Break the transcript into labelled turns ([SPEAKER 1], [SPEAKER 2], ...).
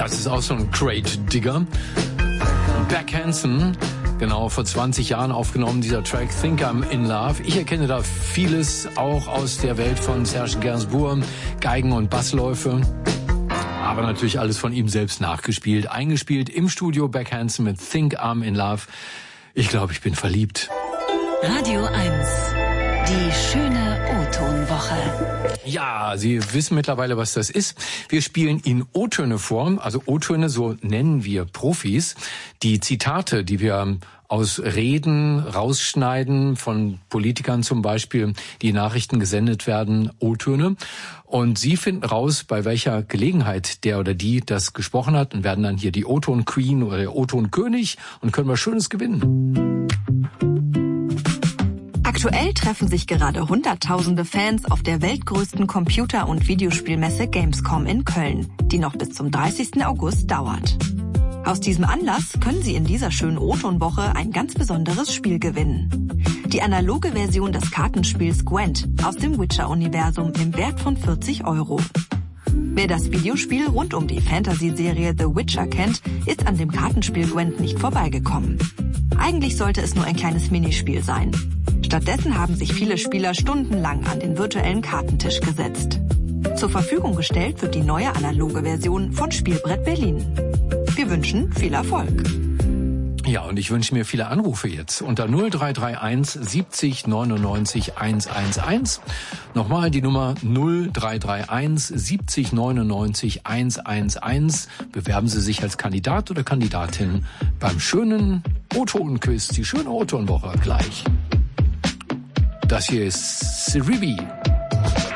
[SPEAKER 1] Das ist auch so ein Crate-Digger. Beck Hansen, genau vor 20 Jahren aufgenommen, dieser Track Think I'm in Love. Ich erkenne da vieles auch aus der Welt von Serge Gainsbourg, Geigen- und Bassläufe. Aber natürlich alles von ihm selbst nachgespielt, eingespielt im Studio. Beck Hansen mit Think I'm in Love. Ich glaube, ich bin verliebt.
[SPEAKER 2] Radio 1, die schöne O-Ton-Woche.
[SPEAKER 1] Ja, Sie wissen mittlerweile, was das ist. Wir spielen Ihnen O-Töne vor, also O-Töne, so nennen wir Profis. Die Zitate, die wir aus Reden rausschneiden, von Politikern zum Beispiel, die in Nachrichten gesendet werden, O-Töne. Und Sie finden raus, bei welcher Gelegenheit der oder die das gesprochen hat und werden dann hier die O-Ton-Queen oder der O-Ton-König und können was Schönes gewinnen.
[SPEAKER 3] Aktuell treffen sich gerade Hunderttausende Fans auf der weltgrößten Computer- und Videospielmesse Gamescom in Köln, die noch bis zum 30. August dauert. Aus diesem Anlass können Sie in dieser schönen O-Ton-Woche ein ganz besonderes Spiel gewinnen. Die analoge Version des Kartenspiels Gwent aus dem Witcher-Universum im Wert von 40 €. Wer das Videospiel rund um die Fantasy-Serie The Witcher kennt, ist an dem Kartenspiel Gwent nicht vorbeigekommen. Eigentlich sollte es nur ein kleines Minispiel sein. Stattdessen haben sich viele Spieler stundenlang an den virtuellen Kartentisch gesetzt. Zur Verfügung gestellt wird die neue analoge Version von Spielbrett Berlin. Wir wünschen viel Erfolg.
[SPEAKER 1] Ja, und ich wünsche mir viele Anrufe jetzt unter 0331 70 99 111. Nochmal die Nummer 0331 70 99 111. Bewerben Sie sich als Kandidat oder Kandidatin beim schönen O-Ton-Quiz, die schöne O-Ton-Woche gleich. Das hier ist Siribi.